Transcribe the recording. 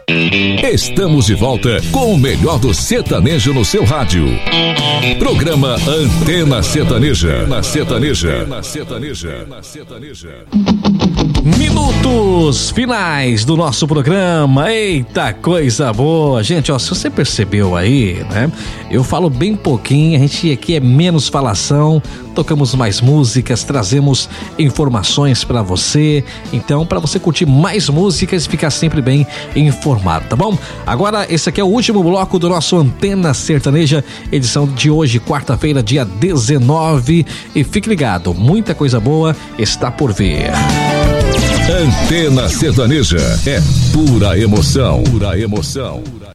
Estamos de volta com o melhor do sertanejo no seu rádio. Programa Antena Sertaneja. Minutos finais do nosso programa. Eita, coisa boa. Gente, ó, se você percebeu aí, né? Eu falo bem pouquinho, a gente aqui é menos falação, tocamos mais músicas, trazemos informações pra você. Então, pra você curtir mais músicas e ficar sempre bem informado, tá bom? Agora, esse aqui é o último bloco do nosso Antena Sertaneja, edição de hoje, quarta-feira, dia 19. E fique ligado, muita coisa boa está por vir. Antena Sertaneja é pura emoção.